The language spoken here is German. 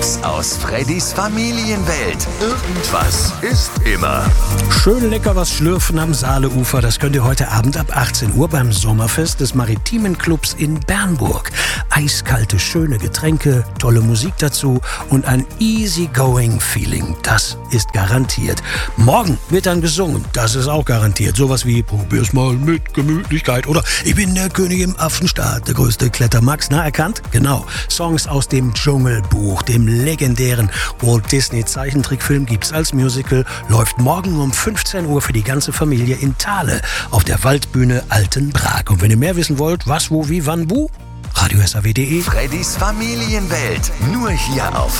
Snacks aus Freddys Familienwelt. Irgendwas ist immer. Schön lecker was schlürfen am Saaleufer. Das könnt ihr heute Abend ab 18 Uhr beim Sommerfest des Maritimen Clubs in Bernburg. Eiskalte, schöne Getränke, tolle Musik dazu und ein easy-going Feeling. Das ist garantiert. Morgen wird dann gesungen. Das ist auch garantiert. Sowas wie probier's mal mit Gemütlichkeit oder ich bin der König im Affenstaat, der größte Klettermax. Na, erkannt? Genau. Songs aus dem Dschungelbuch, dem legendären Walt Disney Zeichentrickfilm, gibt's als Musical, läuft morgen um 15 Uhr für die ganze Familie in Thale auf der Waldbühne Altenbrak. Und wenn ihr mehr wissen wollt, was, wo, wie, wann, wo, radiosaw.de. Freddys Familienwelt. Nur hier auf